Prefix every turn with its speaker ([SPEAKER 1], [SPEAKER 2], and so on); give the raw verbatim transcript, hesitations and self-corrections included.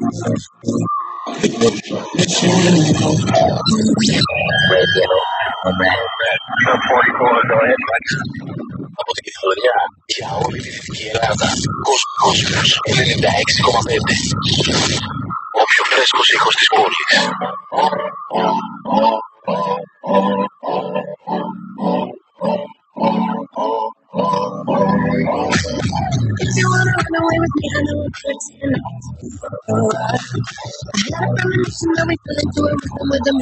[SPEAKER 1] Από την Κηφισιά για όλη τη Δυτική Ελλάδα. Κόσμος ενενήντα έξι κόμμα πέντε. Ο πιο φρέσκος ήχος της πόλης. If you wanna run away with me, I know a place in it. I had a premonition that we fell into a rhythm with the